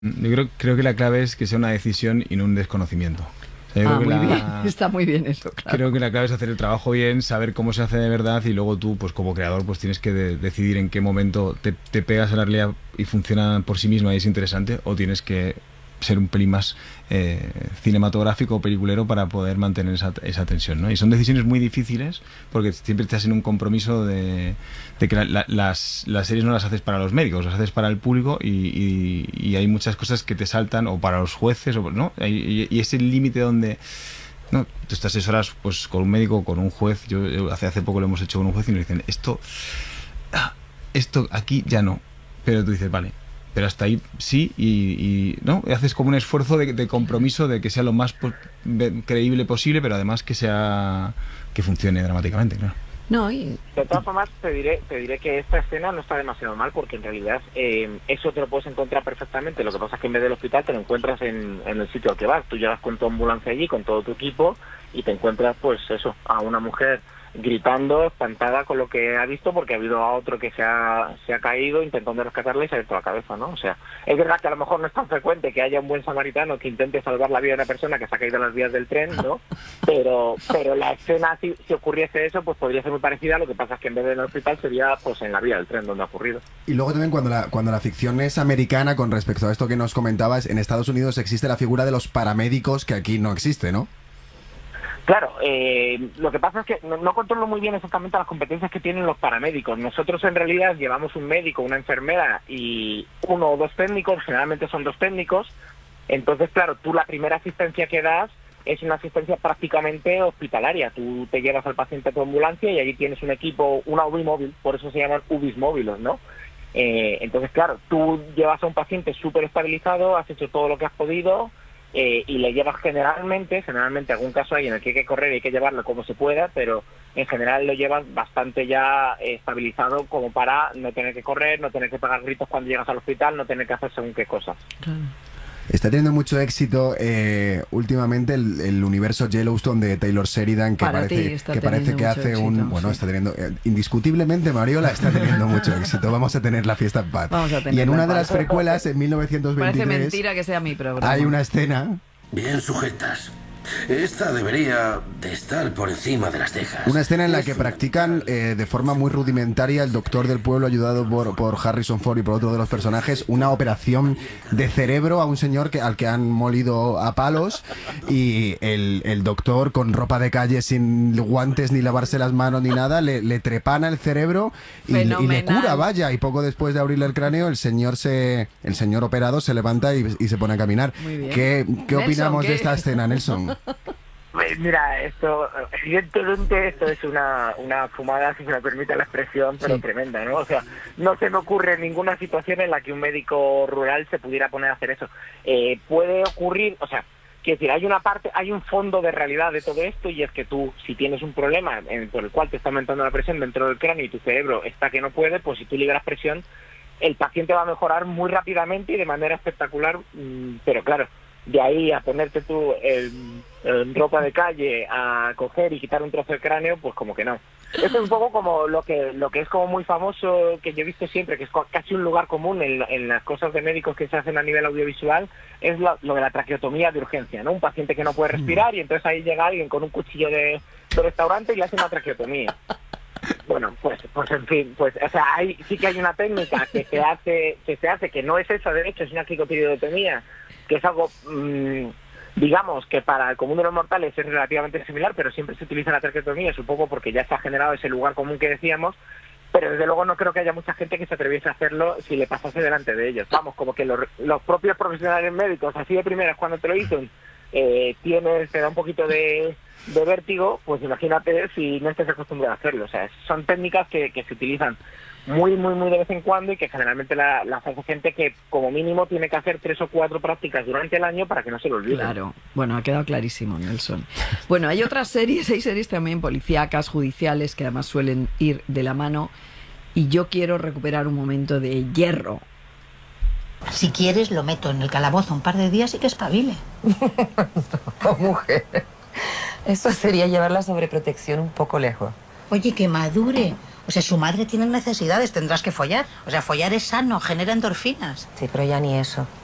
Creo que la clave es que sea una decisión y no un desconocimiento. O sea, yo creo que muy bien, está muy bien eso, claro. creo que la clave es hacer el trabajo bien, saber cómo se hace de verdad y luego tú, pues como creador, pues tienes que decidir en qué momento te pegas a la realidad y funciona por sí misma y es interesante, o tienes que ser un pelín más cinematográfico o peliculero para poder mantener esa tensión, ¿no? Y son decisiones muy difíciles porque siempre estás en un compromiso de que las series no las haces para los médicos, las haces para el público y hay muchas cosas que te saltan, o para los jueces, ¿no? Y ese límite donde... No, tú estás 6 horas pues con un médico o con un juez. Yo hace poco lo hemos hecho con un juez y nos dicen esto aquí ya no, pero tú dices vale, pero hasta ahí sí, y no, haces como un esfuerzo de compromiso de que sea lo más creíble posible, pero además que funcione dramáticamente, claro. No, De todas formas, te diré que esta escena no está demasiado mal, porque en realidad eso te lo puedes encontrar perfectamente. Lo que pasa es que en vez del hospital te lo encuentras en el sitio al que vas. Tú llegas con tu ambulancia allí, con todo tu equipo, y te encuentras, pues eso, a una mujer gritando, espantada con lo que ha visto, porque ha habido a otro que se ha caído intentando rescatarle y se ha abierto la cabeza, ¿no? O sea, es verdad que a lo mejor no es tan frecuente que haya un buen samaritano que intente salvar la vida de una persona que se ha caído en las vías del tren, ¿no? Pero la escena, si ocurriese eso, pues podría ser muy parecida. Lo que pasa es que en vez de en el hospital sería pues en la vía del tren donde ha ocurrido. Y luego también cuando la ficción es americana, con respecto a esto que nos comentabas, en Estados Unidos existe la figura de los paramédicos, que aquí no existe, ¿no? Claro, lo que pasa es que no controlo muy bien exactamente las competencias que tienen los paramédicos. Nosotros en realidad llevamos un médico, una enfermera y 1 o 2 técnicos, generalmente son 2 técnicos. Entonces, claro, tú la primera asistencia que das es una asistencia prácticamente hospitalaria. Tú te llevas al paciente a tu ambulancia y allí tienes un equipo, una UBI móvil, por eso se llaman UBIs móviles, ¿no? Entonces, claro, tú llevas a un paciente súper estabilizado, has hecho todo lo que has podido, y le llevas generalmente algún caso hay en el que hay que correr y hay que llevarlo como se pueda, pero en general lo llevas bastante ya estabilizado como para no tener que correr, no tener que pegar gritos cuando llegas al hospital, no tener que hacer según qué cosas. claro. Está teniendo mucho éxito últimamente el universo Yellowstone de Taylor Sheridan, que parece que hace éxito, un... Bueno, sí. está teniendo... indiscutiblemente, Mariola está teniendo mucho éxito. Vamos a tener la fiesta en paz. Y en una de las precuelas, en 1923... Parece mentira que sea mi programa. Hay una escena... Bien sujetas. Esta debería de estar por encima de las cejas. Una escena en la que practican de forma muy rudimentaria el doctor del pueblo, ayudado por Harrison Ford y por otro de los personajes, una operación de cerebro a un señor al que han molido a palos, y el doctor, con ropa de calle, sin guantes ni lavarse las manos ni nada, le trepana el cerebro y le cura, vaya, y poco después de abrirle el cráneo el señor operado se levanta y se pone a caminar. Muy bien. ¿Qué opinamos de esta escena, Nelson? Mira, evidentemente esto es una fumada, si se me permite la expresión, pero Sí. tremenda, ¿no? O sea, no se me ocurre ninguna situación en la que un médico rural se pudiera poner a hacer eso. Puede ocurrir, o sea, quiero decir, hay un fondo de realidad de todo esto, y es que tú, si tienes un problema por el cual te está aumentando la presión dentro del cráneo y tu cerebro está que no puede, pues si tú liberas presión, el paciente va a mejorar muy rápidamente y de manera espectacular, pero claro, de ahí a ponerte tú en ropa de calle a coger y quitar un trozo de cráneo, pues como que no. Esto es un poco como lo que es como muy famoso, que yo he visto siempre, que es casi un lugar común en las cosas de médicos que se hacen a nivel audiovisual, es lo de la traqueotomía de urgencia, ¿no? Un paciente que no puede respirar y entonces ahí llega alguien con un cuchillo de restaurante y le hace una traqueotomía. Bueno, pues en fin, pues, o sea, sí que hay una técnica que se hace, que no es esa, de hecho, es una cricotireotomía, que es algo, digamos, que para el común de los mortales es relativamente similar, pero siempre se utiliza la traqueotomía, supongo porque ya se ha generado ese lugar común que decíamos, pero desde luego no creo que haya mucha gente que se atreviese a hacerlo si le pasase delante de ellos. Vamos, como que los propios profesionales médicos, así de primeras, cuando te lo dicen, te da un poquito de vértigo, pues imagínate si no estás acostumbrado a hacerlo. O sea, son técnicas que se utilizan muy de vez en cuando y que generalmente las hace gente que como mínimo tiene que hacer 3 o 4 prácticas durante el año para que no se lo olviden. Claro, bueno, ha quedado clarísimo, Nelson. Bueno, hay otras series, hay series también policíacas, judiciales, que además suelen ir de la mano, y yo quiero recuperar un momento de Hierro. Si quieres, lo meto en el calabozo un par de días y que espabile. No, mujer. Eso sería llevar la sobreprotección un poco lejos. Oye, que madure. O sea, su madre tiene necesidades, tendrás que follar. O sea, follar es sano, genera endorfinas. Sí, pero ya ni eso.